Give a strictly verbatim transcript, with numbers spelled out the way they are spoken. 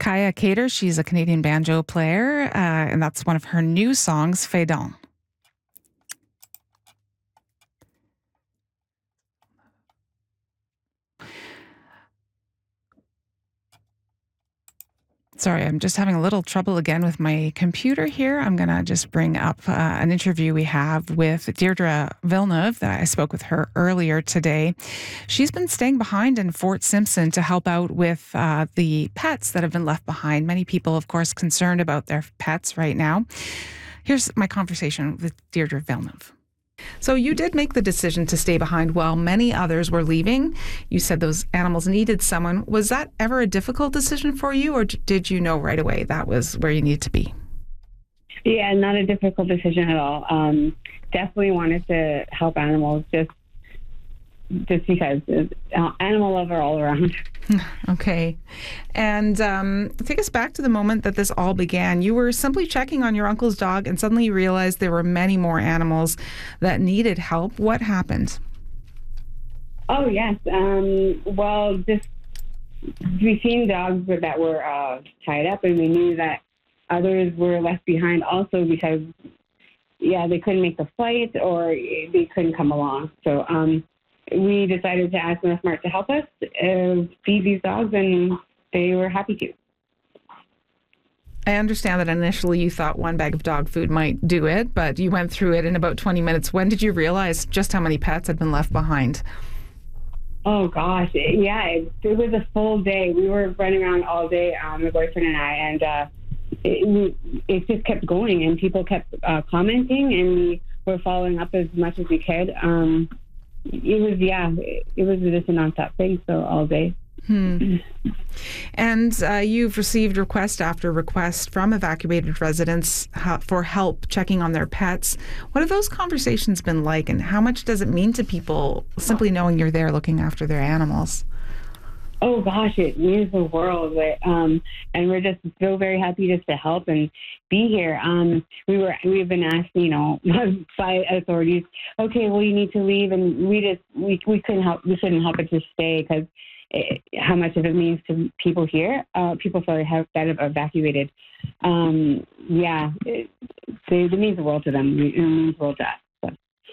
Kaya Cater, she's a Canadian banjo player, uh, and that's one of her new songs, Fedon. Sorry, I'm just having a little trouble again with my computer here. I'm going to just bring up uh, an interview we have with Deirdre Villeneuve that I spoke with her earlier today. She's been staying behind in Fort Simpson to help out with uh, the pets that have been left behind. Many people, of course, concerned about their pets right now. Here's my conversation with Deirdre Villeneuve. So you did make the decision to stay behind while many others were leaving. You said those animals needed someone. Was that ever a difficult decision for you, or did you know right away that was where you needed to be? Yeah, not a difficult decision at all. Um, definitely wanted to help animals just just because uh, animal lover all around. Okay. And um, take us back to the moment that this all began. You were simply checking on your uncle's dog and suddenly you realized there were many more animals that needed help. What happened? Oh, yes. Um, well, just we seen dogs that were uh, tied up, and we knew that others were left behind also because, yeah, they couldn't make the flight or they couldn't come along. So, um, we decided to ask North Mart to help us uh, feed these dogs, and they were happy to. I understand that initially you thought one bag of dog food might do it, but you went through it in about twenty minutes. When did you realize just how many pets had been left behind? Oh, gosh. Yeah, it, it was a full day. We were running around all day, um, my boyfriend and I, and uh, it, it just kept going, and people kept uh, commenting, and we were following up as much as we could. Um, It was, yeah, it was just a nonstop thing, so all day. Hmm. And uh, you've received request after request from evacuated residents for help checking on their pets. What have those conversations been like, and how much does it mean to people simply knowing you're there looking after their animals? Oh, gosh, it means the world. Um, and we're just so very happy just to help and be here. Um, we were, we've been asked, you know, by authorities, okay, well, you need to leave. And we just, we, we couldn't help, we couldn't help but to stay because how much of it means to people here, uh, people sorry, have, that have evacuated. Um, yeah, it, it means the world to them. It means the world to us.